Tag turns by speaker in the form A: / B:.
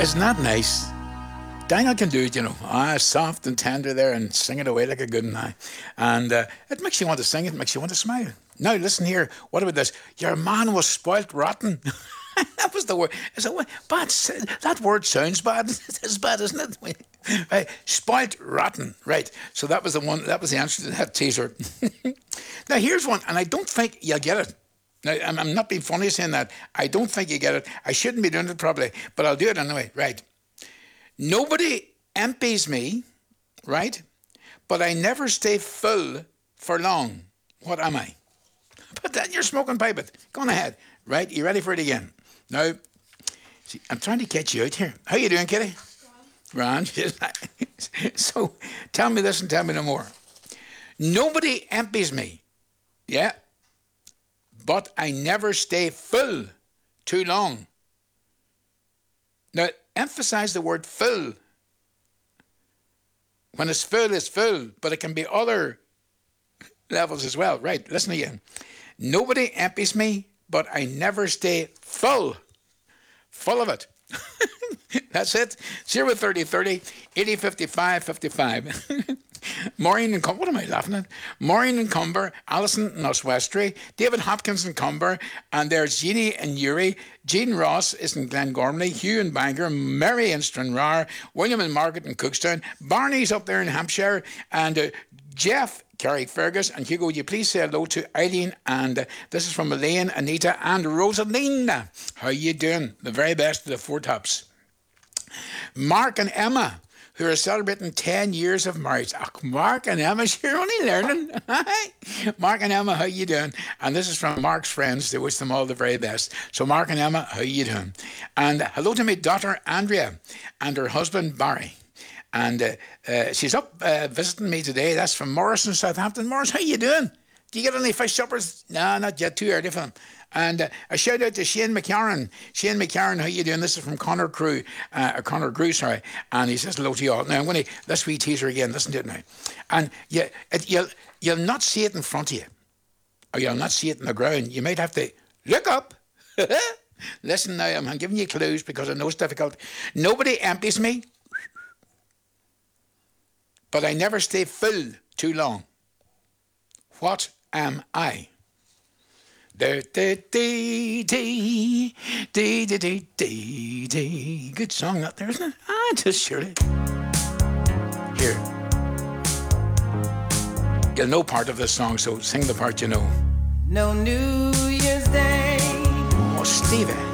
A: Isn't that nice? Daniel can do it, you know. Soft and tender there and sing it away like a good one. And it makes you want to sing, it makes you want to smile. Now, listen here. What about this? Your man was spoilt rotten. That was the word. But that word sounds bad. It's bad, isn't it? Right. Spoilt rotten. Right. So that was the one. That was the answer to that teaser. Now, here's one, and I don't think you'll get it. Now, I'm not being funny saying that. I don't think you get it. I shouldn't be doing it probably, but I'll do it anyway. Right. Nobody empties me, right? But I never stay full for long. What am I? But then you're smoking pipe it. Go on ahead, right? You ready for it again? Now, see, I'm trying to catch you out here. How you doing, Kitty? Ron. So tell me this and tell me no more. Nobody empties me, yeah, but I never stay full too long. Now, emphasize the word full. When it's full, but it can be other levels as well. Right, listen again. Nobody empties me, but I never stay full of it. That's it. 0 30 30 80 55 55. Maureen and Cumber, what am I laughing at? Maureen and Cumber, Alison in Oswestry, David Hopkins in Cumber, and there's Jeannie and Uri, Jean Ross is in Glengormley, Hugh in Bangor, Mary in Stranraer, William and Margaret in Cookstown, Barney's up there in Hampshire, and Jeff, Carrickfergus, and Hugo, would you please say hello to Eileen, and this is from Elaine, Anita, and Rosalina. How you doing? The very best of the Four Tops. Mark and Emma, who are celebrating 10 years of marriage. Oh, Mark and Emma, you're only learning. Mark and Emma, how you doing? And this is from Mark's friends. They wish them all the very best. So Mark and Emma, how you doing? And hello to my daughter, Andrea, and her husband, Barry. And she's up visiting me today. That's from Morris in Southampton. Morris, how you doing? Do you get any fish suppers? No, not yet. Too early for them. And a shout out to Shane McCarran. Shane McCarran, how you doing? This is from Connor Grew, and he says hello to you all. Now I'm going to this wee teaser again. Listen to it now, and you'll not see it in front of you, or you'll not see it in the ground. You might have to look up. Listen now, I'm giving you clues because I know it's difficult. Nobody empties me, but I never stay full too long. What am I? Good song that there, isn't it? Just surely. Here. You'll know part of this song, so sing the part you know.
B: No New Year's Day.
A: Oh, Stevie.